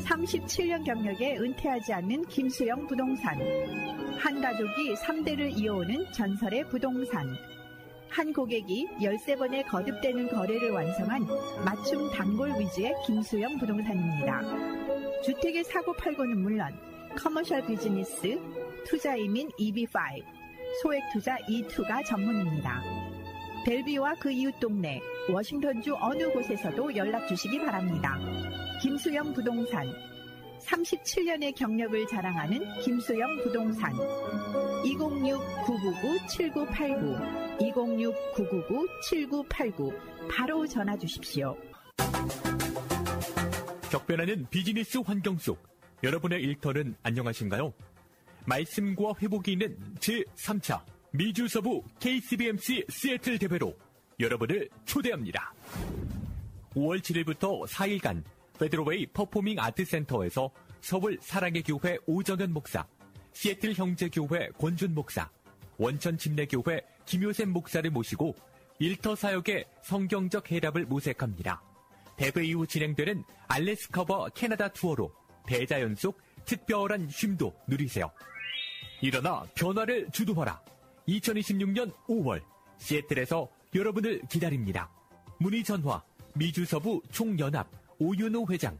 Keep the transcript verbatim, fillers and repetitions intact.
삼십칠 년 경력에 은퇴하지 않는 김수영 부동산. 한 가족이 삼 대를 이어오는 전설의 부동산. 한 고객이 열세 번의 거듭되는 거래를 완성한 맞춤 단골 위주의 김수영 부동산입니다. 주택의 사고팔고는 물론 커머셜 비즈니스, 투자 이민 이비 오, 소액 투자 이투가 전문입니다. 벨비우와 그 이웃 동네, 워싱턴주 어느 곳에서도 연락 주시기 바랍니다. 김수영 부동산. 삼십칠 년의 경력을 자랑하는 김수영 부동산. 이공육 구구구 칠구팔구 이공육 구구구 칠구팔구 바로 전화 주십시오. 격변하는 비즈니스 환경 속 여러분의 일터는 안녕하신가요? 말씀과 회복이 있는 제삼 차 미주서부 케이씨비엠씨 시애틀 대회로 여러분을 초대합니다. 오월 칠일부터 사 일간 페드로웨이 퍼포밍 아트센터에서 서울 사랑의 교회 오정현 목사, 시애틀 형제교회 권준 목사, 원천 침례교회 김효샘 목사를 모시고 일터 사역의 성경적 해답을 모색합니다. 대회 이후 진행되는 알래스카와 캐나다 투어로 대자연 속 특별한 쉼도 누리세요. 일어나 변화를 주도하라. 이천이십육 년 오월 시애틀에서 여러분을 기다립니다. 문의 전화 미주서부 총연합 오윤호 회장